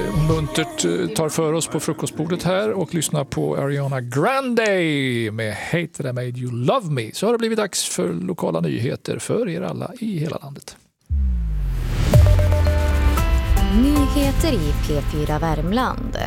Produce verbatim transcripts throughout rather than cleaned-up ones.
muntert tar för oss på frukostbordet här och lyssnar på Ariana Grande med Hate That I Made You Love Me. Så har det blivit dags för lokala nyheter för er alla i hela landet. Nyheter i P fyra Värmland.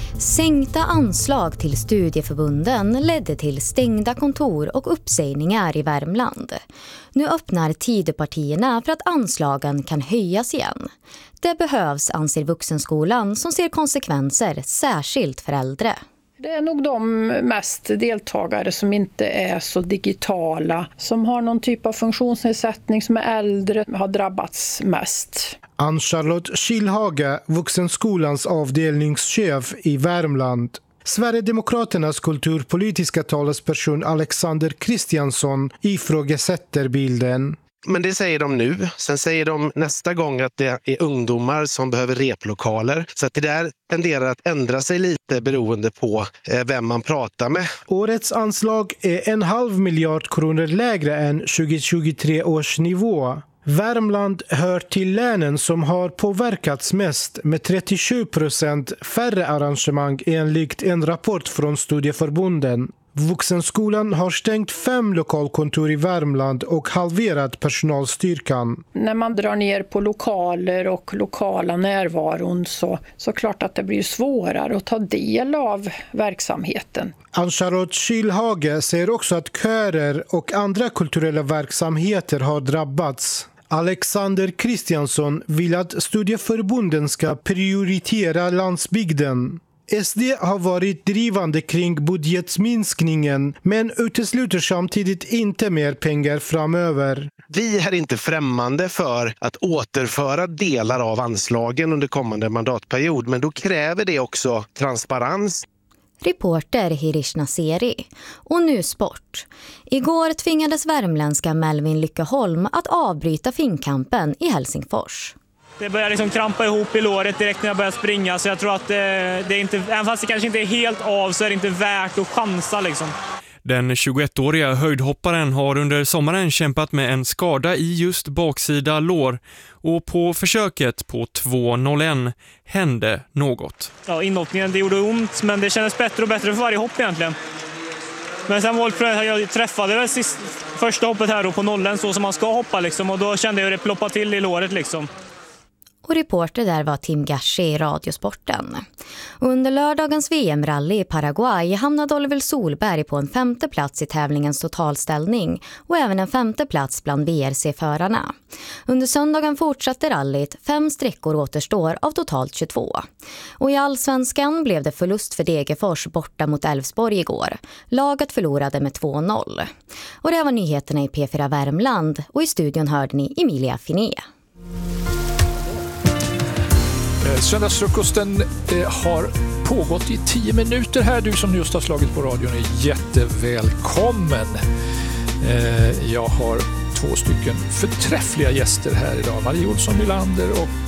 Sänkta anslag till studieförbunden ledde till stängda kontor och uppsägningar i Värmland. Nu öppnar Tidöpartierna för att anslagen kan höjas igen. Det behövs, anser Vuxenskolan, som ser konsekvenser särskilt för äldre. Det är nog de mest deltagare som inte är så digitala, som har någon typ av funktionsnedsättning, som är äldre, har drabbats mest. Ann-Charlotte Kilhage, Vuxenskolans avdelningschef i Värmland. Sverigedemokraternas kulturpolitiska talesperson Alexander Kristiansson ifrågasätter bilden. Men det säger de nu. Sen säger de nästa gång att det är ungdomar som behöver replokaler. Så att det där tenderar att ändra sig lite beroende på vem man pratar med. Årets anslag är en halv miljard kronor lägre än tjugohundratjugotre års nivå. Värmland hör till länen som har påverkats mest med trettiosju procent färre arrangemang enligt en rapport från studieförbunden. Vuxenskolan har stängt fem lokalkontor i Värmland och halverat personalstyrkan. När man drar ner på lokaler och lokala närvaron så, så klart att det blir svårare att ta del av verksamheten. Ann-Charlotte Kilhage säger också att körer och andra kulturella verksamheter har drabbats. Alexander Kristiansson vill att studieförbunden ska prioritera landsbygden. S D har varit drivande kring budgetminskningen men utesluter samtidigt inte mer pengar framöver. Vi är inte främmande för att återföra delar av anslagen under kommande mandatperiod, men då kräver det också transparens. Reporter Hirish Naseri. Och nu sport. Igår tvingades värmländska Melvin Lyckeholm att avbryta finkampen i Helsingfors. Det börjar liksom krampa ihop i låret direkt när jag börjar springa, så jag tror att det, det är inte, även fast det kanske inte är helt av, så är det inte värt att chansa liksom. Den tjugoettåriga höjdhopparen har under sommaren kämpat med en skada i just baksida lår och på försöket på två noll ett hände något. Ja, inhoppningen, det gjorde ont, men det kändes bättre och bättre för varje hopp egentligen. Men sen var det, jag träffade väl sist, första hoppet här då på nollen så som man ska hoppa liksom, och då kände jag hur det ploppade till i låret liksom. Och reporter där var Tim Gashi i Radiosporten. Under lördagens V M-rally i Paraguay hamnade Oliver Solberg på en femte plats i tävlingens totalställning och även en femte plats bland V R C-förarna. Under söndagen fortsatte rallyt, fem sträckor återstår av totalt tjugotvå. Och i Allsvenskan blev det förlust för Degerfors borta mot Elfsborg igår. Laget förlorade med två noll. Och det var nyheterna i P fyra Värmland, och i studion hörde ni Emilia Finé. Söndagsfrukosten eh, har pågått i tio minuter här. Du som just har slagit på radion är jättevälkommen. Eh, jag har två stycken förträffliga gäster här idag. Marie Olsson Nylander och